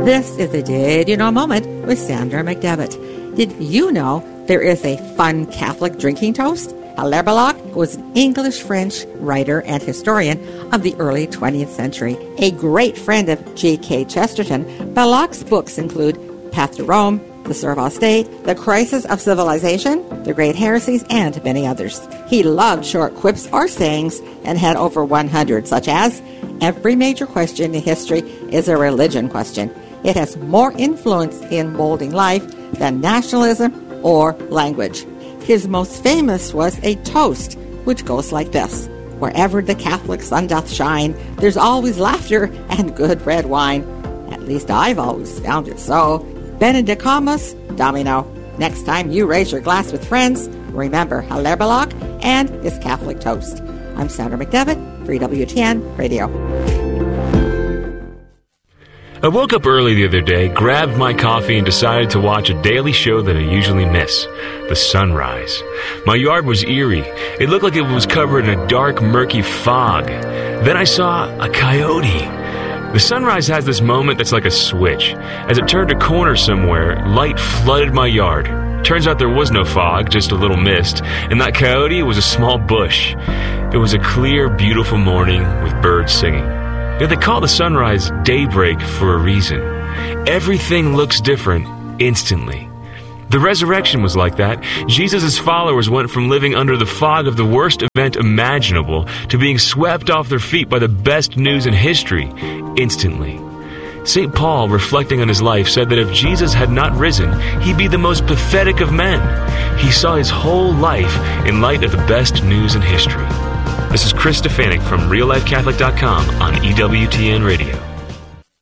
This is a Did You Know moment with Sandra McDevitt. Did you know there is a fun Catholic drinking toast? Hilaire Belloc was an English-French writer and historian of the early 20th century. A great friend of G.K. Chesterton, Belloc's books include Path to Rome, The Servile State, The Crisis of Civilization, The Great Heresies, and many others. He loved short quips or sayings and had over 100, such as, every major question in history is a religion question. It has more influence in molding life than nationalism or language. His most famous was a toast, which goes like this. Wherever the Catholic sun doth shine, there's always laughter and good red wine. At least I've always found it so. Benedicamus Domino. Next time you raise your glass with friends, remember Hilaire Belloc and his Catholic toast. I'm Sandra McDevitt for EWTN Radio. I woke up early the other day, grabbed my coffee, and decided to watch a daily show that I usually miss, The Sunrise. My yard was eerie. It looked like it was covered in a dark, murky fog. Then I saw a coyote. The Sunrise has this moment that's like a switch. As it turned a corner somewhere, light flooded my yard. Turns out there was no fog, just a little mist, and that coyote was a small bush. It was a clear, beautiful morning with birds singing. They call the sunrise daybreak for a reason. Everything looks different instantly. The resurrection was like that. Jesus' followers went from living under the fog of the worst event imaginable to being swept off their feet by the best news in history instantly. St. Paul, reflecting on his life, said that if Jesus had not risen, he'd be the most pathetic of men. He saw his whole life in light of the best news in history. This is Chris Stefanik from RealLifeCatholic.com on EWTN Radio.